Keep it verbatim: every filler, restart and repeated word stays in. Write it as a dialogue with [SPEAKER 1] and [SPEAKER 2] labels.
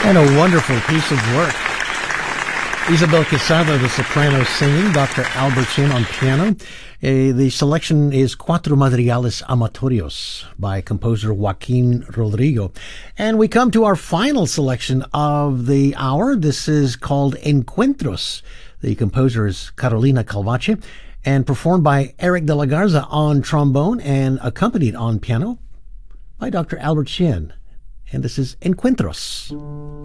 [SPEAKER 1] And a wonderful piece of work. Isabel Quesada, the soprano, singing. Doctor Albert Chin on piano. Uh, the selection is Cuatro Madrigales Amatorios by composer Joaquin Rodrigo. And we come to our final selection of the hour. This is called Encuentros. The composer is Carolina Calvache and performed by Eric de la Garza on trombone and accompanied on piano by Doctor Albert Chin. And this is Encuentros.